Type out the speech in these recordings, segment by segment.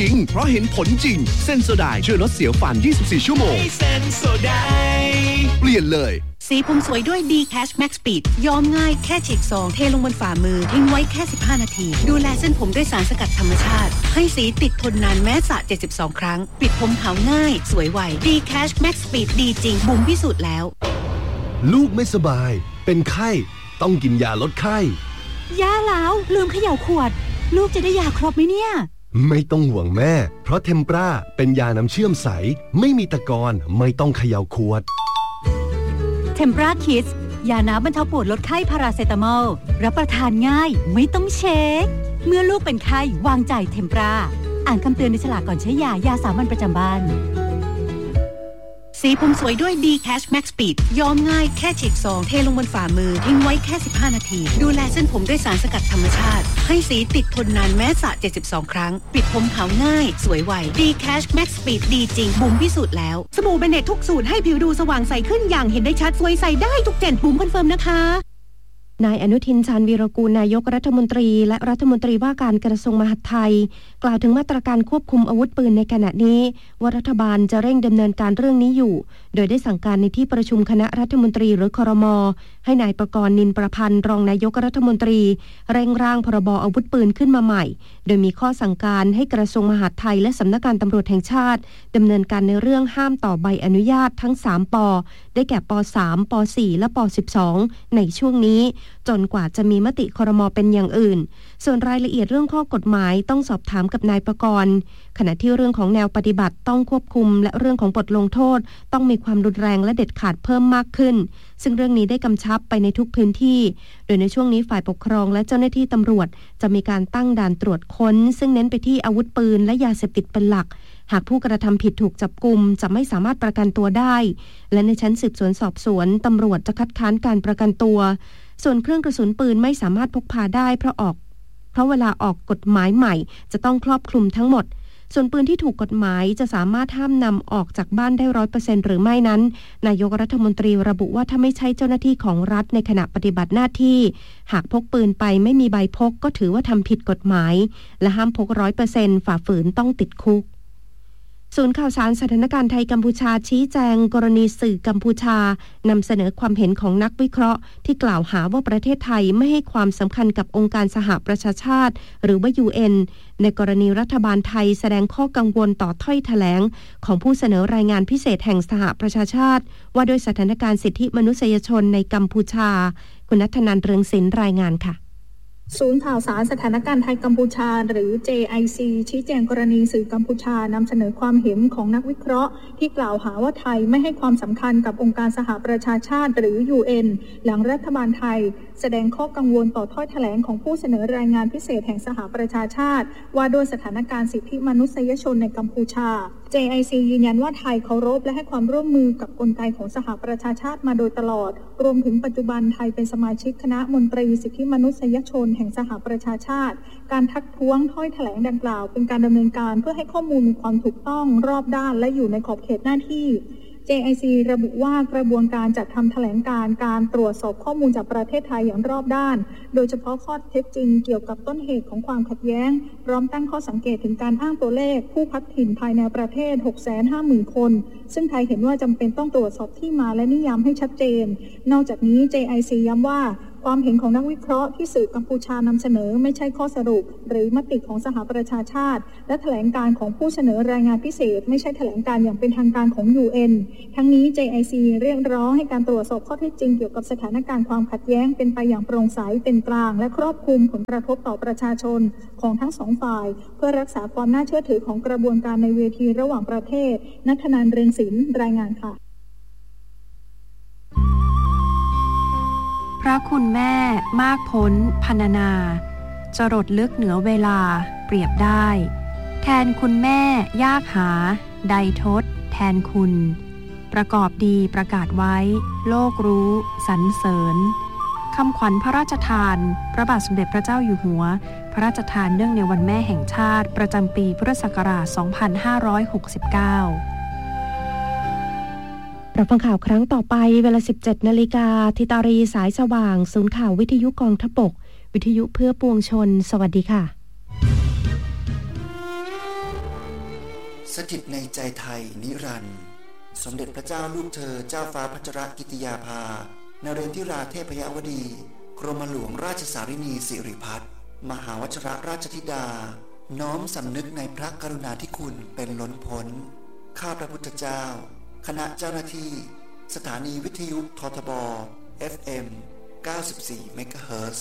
ริงเพราะเห็นผลจริงเซนโซไดช่วยลดเสียวฟัน24ชั่วโมงเซนโซไดเปลี่ยนเลยสีผมสวยด้วย D-Cash Max Speed ยอมง่ายแค่ฉีกซองเทลงบนฝ่ามือทิ้งไว้แค่15นาทีดูแลเส้นผมด้วยสารสกัดธรรมชาติให้สีติดทนนานแม้สระ72ครั้งปิดผมขาวง่ายสวยไว D-Cash Max Speed ดีจริงบุ๋มพิสูจน์แล้วลูกไม่สบายเป็นไข้ต้องกินยาลดไข้ยาแล้วลืมเขย่าขวดลูกจะได้ยาครบไหมเนี่ยไม่ต้องห่วงแม่เพราะเทมปราเป็นยาน้ำเชื่อมใสไม่มีตะกอนไม่ต้องเขย่าขวดเทมปราคิดยาน้ำบรรเทาปวดลดไข้พาราเซตามอลรับประทานง่ายไม่ต้องเช็คเมื่อลูกเป็นไข้วางใจเทมปราอ่านคำเตือนในฉลากก่อนใช้ยาสามัญประจำบ้านสีผมสวยด้วย D-Cash Max Speed ยอมง่ายแค่ฉีกซองเทลงบนฝ่ามือทิ้งไว้แค่15นาทีดูแลเส้นผมด้วยสารสกัดธรรมชาติให้สีติดทนนานแม้สระ72ครั้งปิดผมขาวง่ายสวยไว D-Cash Max Speed ดีจริงบุ๋มพิสูจน์แล้วสบู่เบเนตทุกสูตรให้ผิวดูสว่างใสขึ้นอย่างเห็นได้ชัดสวยใสได้ทุกเจนบุ๋มคอนเฟิร์มนะคะนายอนุทิน ชาญวีรกูลนายกรัฐมนตรีและรัฐมนตรีว่าการกระทรวงมหาดไทยกล่าวถึงมาตรการควบคุมอาวุธปืนในขณะนี้ว่ารัฐบาลจะเร่งดำเนินการเรื่องนี้อยู่โดยได้สั่งการในที่ประชุมคณะรัฐมนตรีหรือครม.ให้นายประกรณ์ นินประพันธ์รองนายกรัฐมนตรีเร่งร่างพรบอาวุธปืนขึ้นมาใหม่โดยมีข้อสั่งการให้กระทรวงมหาดไทยและสำนักงานตำรวจแห่งชาติดำเนินการในเรื่องห้ามต่อใบอนุญาตทั้ง3ป.ได้แก่ป.3 ป.4 และป.12 ในช่วงนี้จนกว่าจะมีมติครม.เป็นอย่างอื่นส่วนรายละเอียดเรื่องข้อกฎหมายต้องสอบถามกับนายประกรณ์ขณะที่เรื่องของแนวปฏิบัติต้องควบคุมและเรื่องของบทลงโทษต้องมีความรุนแรงและเด็ดขาดเพิ่มมากขึ้นซึ่งเรื่องนี้ได้กำชับไปในทุกพื้นที่โดยในช่วงนี้ฝ่ายปกครองและเจ้าหน้าที่ตำรวจจะมีการตั้งด่านตรวจค้นซึ่งเน้นไปที่อาวุธปืนและยาเสพติดเป็นหลักหากผู้กระทำผิดถูกจับกุมจะไม่สามารถประกันตัวได้และในชั้นสืบสวนสอบสวนตำรวจจะคัดค้านการประกันตัวส่วนเครื่องกระสุนปืนไม่สามารถพกพาได้เพราะเวลาออกกฎหมายใหม่จะต้องครอบคลุมทั้งหมดส่วนปืนที่ถูกกฎหมายจะสามารถห้ามนำออกจากบ้านได้ 100% หรือไม่นั้นนายกรัฐมนตรีระบุว่าถ้าไม่ใช่เจ้าหน้าที่ของรัฐในขณะปฏิบัติหน้าที่หากพกปืนไปไม่มีใบพกก็ถือว่าทำผิดกฎหมายและห้ามพก 100% ฝ่าฝืนต้องติดคุกศูนย์ข่าวสารสถานการณ์ไทยกัมพูชาชี้แจงกรณีสื่อกัมพูชานำเสนอความเห็นของนักวิเคราะห์ที่กล่าวหาว่าประเทศไทยไม่ให้ความสำคัญกับองค์การสหประชาชาติหรือว่า UN ในกรณีรัฐบาลไทยแสดงข้อกังวลต่อถ้อยแถลงของผู้เสนอรายงานพิเศษแห่งสหประชาชาติว่าด้วยสถานการณ์สิทธิมนุษยชนในกัมพูชาคุณณัฐนันท์ เรืองศิลป์รายงานค่ะศูนย์ข่าวสารสถานการณ์ไทยกัมพูชาหรือ JIC ชี้แจงกรณีสื่อกัมพูชานำเสนอความเห็นของนักวิเคราะห์ที่กล่าวหาว่าไทยไม่ให้ความสำคัญกับองค์การสหประชาชาติหรือ UN หลังรัฐบาลไทยแสดงข้อกังวลต่อถ้อยแถลงของผู้เสนอรายงานพิเศษแห่งสหประชาชาติว่าด้วยสถานการณ์สิทธิมนุษยชนในกัมพูชา JIC ยืนยันว่าไทยเคารพและให้ความร่วมมือกับกลไกของสหประชาชาติมาโดยตลอดรวมถึงปัจจุบันไทยเป็นสมาชิกคณะมนตรีสิทธิมนุษยชนแห่งสหประชาชาติการทักท้วงถ้อยแถลงดังกล่าวเป็นการดำเนินการเพื่อให้ข้อมูลมีความถูกต้องรอบด้านและอยู่ในขอบเขตหน้าที่ JIC ระบุว่ากระบวนการจัดทำแถลงการตรวจสอบข้อมูลจากประเทศไทยอย่างรอบด้านโดยเฉพาะข้อเท็จจริงเกี่ยวกับต้นเหตุของความขัดแย้งพร้อมตั้งข้อสังเกตถึงการอ้างตัวเลขผู้พัดถิ่นภายในประเทศ 650,000 คนซึ่งไทยเห็นว่าจำเป็นต้องตรวจสอบที่มาและนิยามให้ชัดเจนนอกจากนี้ JIC ย้ำว่าความเห็นของนักวิเคราะห์ที่สื่อกัมพูชานำเสนอไม่ใช่ข้อสรุปหรือมติของสหประชาชาติและแถลงการของผู้เสนอรายงานพิเศษไม่ใช่แถลงการอย่างเป็นทางการของ UN ทั้งนี้ JIC เรียกร้องให้การตรวจสอบข้อเท็จจริงเกี่ยวกับสถานการณ์ความขัดแย้งเป็นไปอย่างโปร่งใสเป็นกลางและครอบคลุมผลกระทบต่อประชาชนของทั้งสองฝ่ายเพื่อรักษาความน่าเชื่อถือของกระบวนการในเวทีระหว่างประเทศณัฐนันท์ เรืองศิลป์รายงานค่ะพระคุณแม่มากพ้นพรรณนาจรดลึกเหนือเวลาเปรียบได้แทนคุณแม่ยากหาใดทดแทนคุณประกอบดีประกาศไว้โลกรู้สรรเสริญคำขวัญพระราชทานพระบาทสมเด็จพระเจ้าอยู่หัวพระราชทานเนื่องในวันแม่แห่งชาติประจำปีพุทธศักราช 2569รับฟังข่าวครั้งต่อไปเวลา 17 นาฬิกาทิตารีสายสว่างศูนย์ข่าววิทยุกองทพบกวิทยุเพื่อปวงชนสวัสดีค่ะสถิตในใจไทยนิรันดร์สมเด็จพระเจ้าลูกเธอเจ้าฟ้าพัชรกิติยาภานเรนทิราเทพยวดีกรมหลวงราชสารินีสิริพัฒน์มหาวชิรราชธิดาน้อมสำนึกในพระกรุณาธิคุณเป็นล้นพ้นข้าพระพุทธเจ้าคณะเจ้าหน้าที่สถานีวิทยุททบ FM 94 เมกะเฮิรตซ์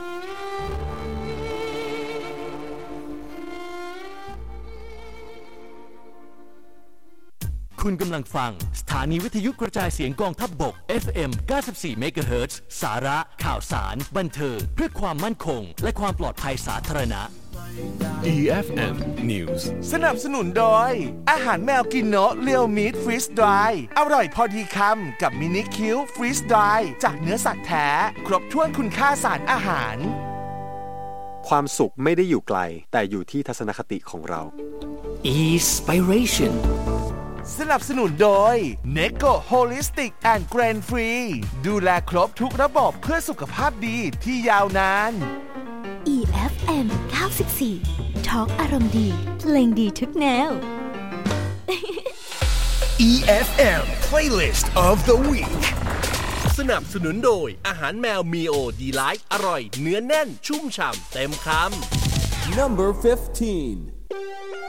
คุณกำลังฟังสถานีวิทยุกระจายเสียงกองทัพบก FM 94 เมกะเฮิรตซ์สาระข่าวสารบันเทิงเพื่อความมั่นคงและความปลอดภัยสาธารณะ EFM News สนับสนุนโดยอาหารแมวกินโนะเรียวมีทฟรีสดรายอร่อยพอดีคำกับมินิคิวฟรีสดรายจากเนื้อสัตว์แท้ครบถ้วนคุณค่าสารอาหารความสุขไม่ได้อยู่ไกลแต่อยู่ที่ทัศนคติของเรา Inspiration สนับสนุนโดย Neko Holistic and Grain Free ดูแลครบทุกระบบเพื่อสุขภาพดีที่ยาวนาน EFM 94 Talk อารมณ์ดีเพลงดีทุกแนว EFM Playlist of the Week สนับสนุนโดยอาหารแมวมีโอดีไลท์อร่อยเนื้อแน่นชุ่มฉ่ำเต็มคำ Number 15